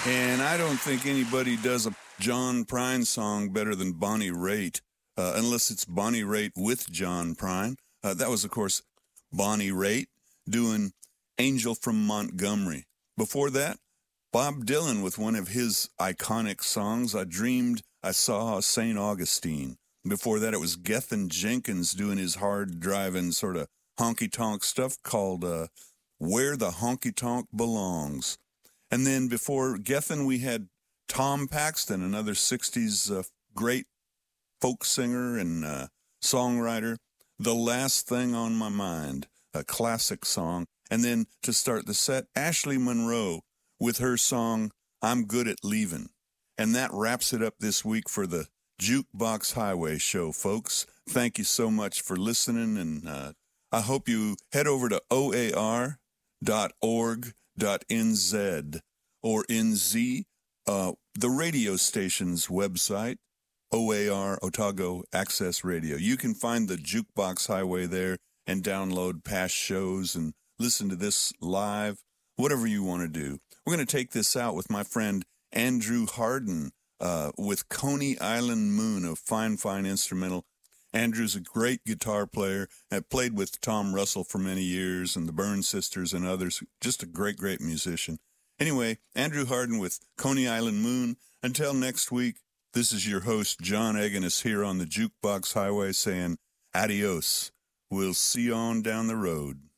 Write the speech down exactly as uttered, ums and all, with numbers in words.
And I don't think anybody does a John Prine song better than Bonnie Raitt, uh, unless it's Bonnie Raitt with John Prine. Uh, that was, of course, Bonnie Raitt doing Angel from Montgomery. Before that, Bob Dylan with one of his iconic songs, I Dreamed I Saw Saint Augustine. Before that, it was Gethin Jenkins doing his hard-driving sort of honky-tonk stuff called uh, Where the Honky Tonk Belongs. And then before Gethin, we had Tom Paxton, another sixties uh, great folk singer and uh, songwriter. The Last Thing on My Mind, a classic song. And then to start the set, Ashley Monroe with her song, I'm Good at Leavin'. And that wraps it up this week for the Jukebox Highway Show, folks. Thank you so much for listening, and uh, I hope you head over to O A R dot org dot N Z or N Z, uh, the radio station's website, O A R, Otago Access Radio. You can find the Jukebox Highway there and download past shows and listen to this live, whatever you want to do. We're going to take this out with my friend Andrew Harden uh, with Coney Island Moon, a fine, fine instrumental. Andrew's a great guitar player. I've played with Tom Russell for many years and the Byrne Sisters and others. Just a great, great musician. Anyway, Andrew Harden with Coney Island Moon. Until next week, this is your host, John Eganis, here on the Jukebox Highway saying adios. We'll see you on down the road.